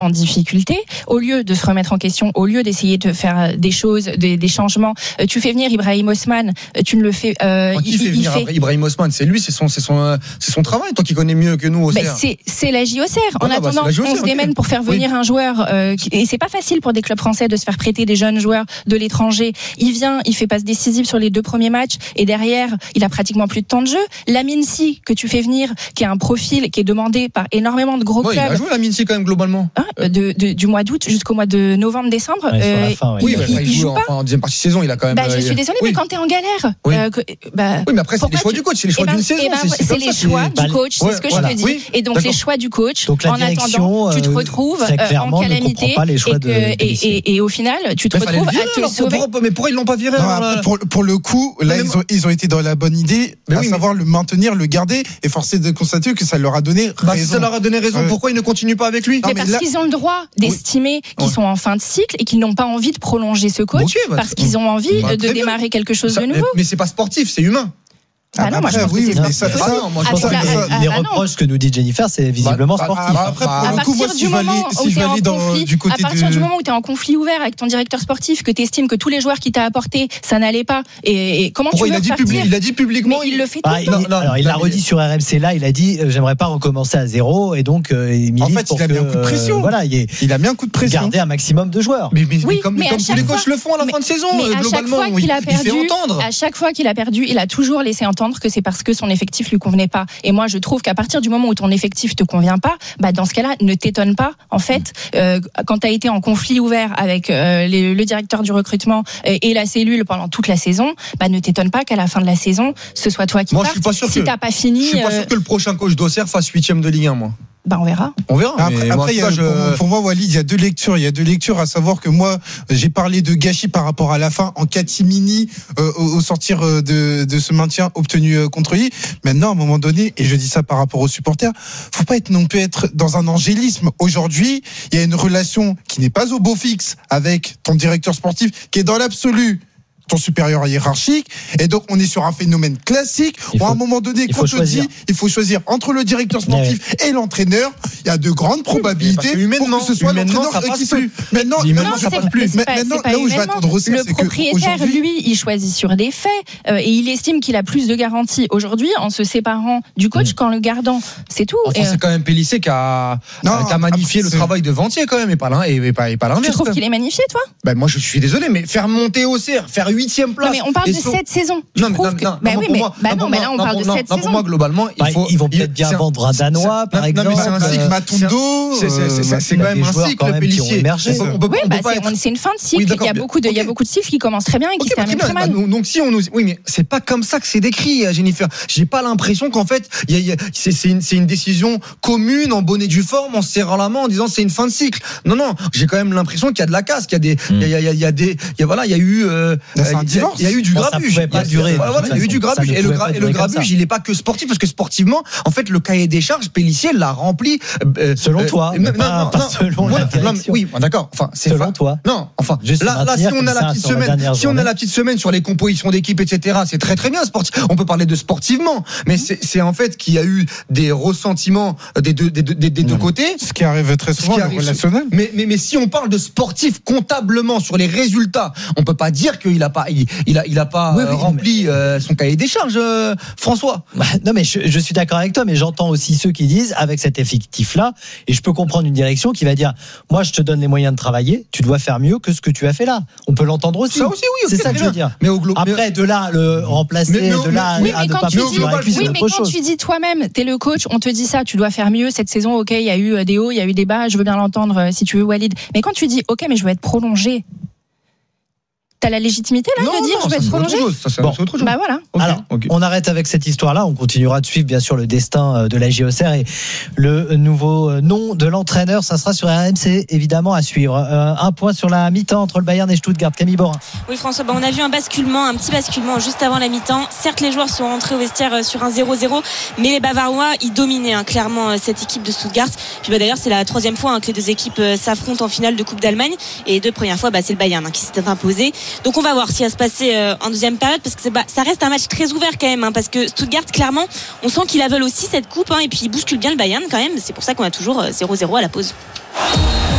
en difficulté, au lieu de se remettre en question, au lieu d'essayer de faire des choses, des changements, tu fais venir Ibrahim Osman, tu ne le fais. Qui fait venir Ibrahim Osman? C'est lui, c'est son travail. Toi qui connais mieux que nous. C'est la JOCR. En attendant, on se démène pour faire venir un joueur, et c'est pas facile pour des clubs français de se faire prêter des jeunes joueurs de l'étranger. Il vient, il fait passe décisive sur les 2 premiers matchs, et derrière, il a pratiquement plus de temps de jeu. Lamine Sy, que tu fais venir, qui a un profil qui est demandé par énormément de gros clubs. Il a joué Lamine Sy quand même globalement. Du mois d'août jusqu'au mois de novembre-décembre. Il joue pas. En deuxième partie de saison, il a quand même. Je suis désolée, mais quand t'es en galère. Oui, mais après, c'est les choix du coach, c'est les choix d'une saison. C'est les choix du coach, c'est ce que je te dis. Et donc, les choix du coach, en attendant, tu te retrouves en calamité. Et au final, tu te retrouves à te sauver. Mais pourquoi ils l'ont pas viré? Pour le coup, là, ils ont été dans la bonne idée, à savoir le maintenir, le garder, et forcé de constater que ça leur a donné raison. Si ça leur a donné raison, pourquoi ils ne continuent pas avec lui? Parce qu'ils ont le droit d'estimer qu'ils sont en fin de cycle et qu'ils n'ont pas envie de prolonger ce coach parce qu'ils ont envie de démarrer quelque chose de nouveau. Mais c'est pas sportif, c'est humain. Les reproches que nous dit Jennifer, c'est visiblement sportif. Après, pour le coup, moi, si je vais aller du côté à partir du moment où tu es en conflit ouvert avec ton directeur sportif, que tu estimes que tous les joueurs qui t'a apporté, ça n'allait pas, et comment tu veux repartir? Il a dit publiquement. Il le fait tout le temps. Alors, il l'a redit sur RMC là, il a dit j'aimerais pas recommencer à zéro, et donc il milite. En fait, il a mis un coup de pression. Voilà, il a mis un coup de pression. Garder un maximum de joueurs. Mais comme tous les coachs le font à la fin de saison, globalement, il fait entendre. À chaque fois qu'il a perdu, il a toujours laissé entendre que c'est parce que son effectif lui convenait pas. Et moi, je trouve qu'à partir du moment où ton effectif te convient pas, dans ce cas-là, ne t'étonne pas. En fait, quand tu as été en conflit ouvert avec le directeur du recrutement et la cellule pendant toute la saison, ne t'étonne pas qu'à la fin de la saison, ce soit toi qui parte. Je suis pas sûr si t'as pas fini. Je suis pas sûr que le prochain coach d'Auxerre fasse 8e de Ligue 1, moi. On verra. Après, pour moi, Walid, il y a deux lectures. Il y a deux lectures, à savoir que moi, j'ai parlé de gâchis par rapport à la fin en catimini au sortir de ce maintien obtenu contre lui. Maintenant, à un moment donné, et je dis ça par rapport aux supporters, faut pas non plus être dans un angélisme. Aujourd'hui, il y a une relation qui n'est pas au beau fixe avec ton directeur sportif, qui est dans l'absolu ton supérieur hiérarchique, et donc on est sur un phénomène classique où à un moment donné, quand on te dit il faut choisir entre le directeur sportif et l'entraîneur, il y a de grandes probabilités pour que ce soit l'entraîneur qui se... Maintenant, ça passe plus. Maintenant, là où je vais attendre aussi, le propriétaire, lui, il choisit sur des faits, et il estime qu'il a plus de garanties aujourd'hui en se séparant du coach qu'en le gardant. C'est tout. Enfin, c'est quand même Pélissier qui a magnifié le travail de Ventier quand même, et pas l'inverse. Tu trouves qu'il est magnifié, toi? Moi, je suis désolé, mais faire monter Auxerre, faire 8e place. Non, mais on parle de cette saison. Là, on parle de cette saison. Pour moi, globalement, ils vont peut-être bien vendre un Danois, par exemple. Non, mais c'est un cycle. Matundo, c'est quand même un cycle, Pélissier. C'est une fin de cycle. Il y a beaucoup de cycles qui commencent très bien et qui se terminent très mal. Donc, si on nous, oui, mais c'est pas comme ça que c'est décrit, Jennifer. J'ai pas l'impression qu'en fait, c'est une décision commune, en bonne et due forme, en se serrant la main, en disant c'est une fin de cycle. Non, j'ai quand même l'impression qu'il y a de la casse, qu'il y a eu il y a eu du grabuge. Ça pouvait pas durer. Il y a eu du grabuge. Et le grabuge, il n'est pas que sportif, parce que sportivement, en fait, le cahier des charges, Pélissier l'a rempli. Selon toi, pas selon la direction. Oui, d'accord. Enfin, c'est selon toi. Non, enfin, là, si on a la petite semaine sur les compositions d'équipe, etc., c'est très très bien sportif. On peut parler de sportivement, mais c'est en fait qu'il y a eu des ressentiments des deux côtés. Ce qui arrive très souvent, le relationnel. Mais si on parle de sportif comptablement sur les résultats, on peut pas dire qu'il a pas rempli son cahier des charges, François. Non, mais je suis d'accord avec toi, mais j'entends aussi ceux qui disent, avec cet effectif-là, et je peux comprendre une direction qui va dire, moi je te donne les moyens de travailler, tu dois faire mieux que ce que tu as fait là. On peut l'entendre aussi. Ça aussi, oui. C'est ça que je veux dire. Mais après, de là, le remplacer, à ne pas plus sur un oui, mais quand tu dis toi-même, t'es le coach, on te dit ça, tu dois faire mieux cette saison, ok, il y a eu des hauts, il y a eu des bas, je veux bien l'entendre si tu veux, Walid. Mais quand tu dis, ok, mais je veux être prolongé, t'as la légitimité là de dire je vais être prolongé. C'est autre chose. Bah voilà. Okay, alors, on arrête avec cette histoire-là. On continuera de suivre bien sûr le destin de la JOCR et le nouveau nom de l'entraîneur. Ça sera sur RMC évidemment à suivre. Un point sur la mi-temps entre le Bayern et Stuttgart. Camille Borin. Oui François, on a vu un petit basculement juste avant la mi-temps. Certes, les joueurs sont rentrés au vestiaire sur un 0-0, mais les Bavarois ils dominaient clairement cette équipe de Stuttgart. Puis d'ailleurs c'est la 3e fois que les deux équipes s'affrontent en finale de Coupe d'Allemagne, et les 2 premières fois c'est le Bayern qui s'était imposé. Donc on va voir ce qui va se passer en deuxième période, parce que ça reste un match très ouvert quand même, parce que Stuttgart, clairement, on sent qu'ils la veulent aussi cette coupe, et puis ils bousculent bien le Bayern quand même. C'est pour ça qu'on a toujours 0-0 à la pause.